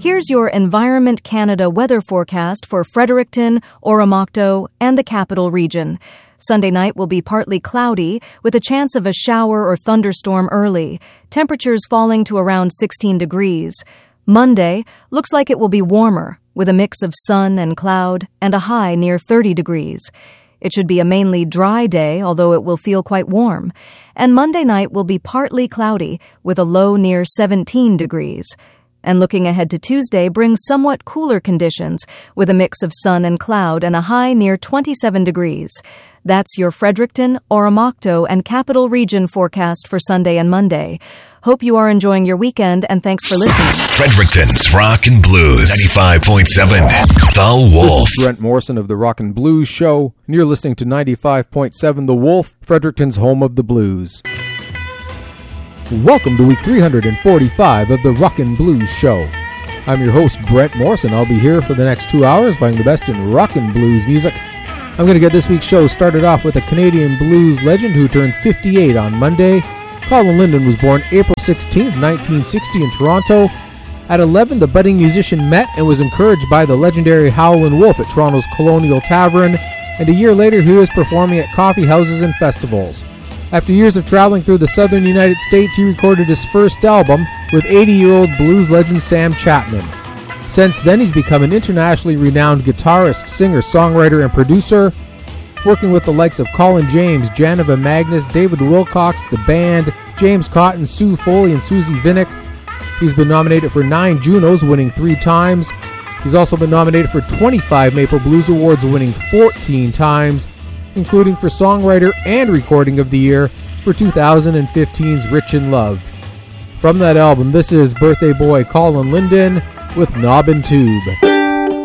Here's your Environment Canada weather forecast for Fredericton, Oromocto, and the Capital Region. Sunday night will be partly cloudy, with a chance of a shower or thunderstorm early, temperatures falling to around 16 degrees. Monday looks like it will be warmer, with a mix of sun and cloud, and a high near 30 degrees. It should be a mainly dry day, although it will feel quite warm. And Monday night will be partly cloudy, with a low near 17 degrees. And looking ahead to Tuesday brings somewhat cooler conditions, with a mix of sun and cloud and a high near 27 degrees. That's your Fredericton, Oromocto, and Capital Region forecast for Sunday and Monday. Hope you are enjoying your weekend, and thanks for listening. Fredericton's Rock and Blues, 95.7, The Wolf. This is Brent Morrison of the Rock and Blues Show, and you're listening to 95.7 The Wolf, Fredericton's home of the blues. Welcome to week 345 of the Rock and Blues Show. I'm your host, Brent Morrison. I'll be here for the next 2 hours playing the best in rock and blues music. I'm going to get this week's show started off with a Canadian blues legend who turned 58 on Monday. Colin Linden was born April 16, 1960 in Toronto. At 11, the budding musician met and was encouraged by the legendary Howlin' Wolf at Toronto's Colonial Tavern, and a year later he was performing at coffee houses and festivals. After years of traveling through the southern United States, he recorded his first album with 80-year-old blues legend Sam Chapman. Since then, he's become an internationally renowned guitarist, singer, songwriter, and producer, working with the likes of Colin James, Janiva Magnus, David Wilcox, The Band, James Cotton, Sue Foley, and Susie Vinnick. He's been nominated for 9 Junos, winning 3 times. He's also been nominated for 25 Maple Blues Awards, winning 14 times, including for Songwriter and Recording of the Year for 2015's Rich in Love. From that album, this is birthday boy Colin Linden with Knob and Tube.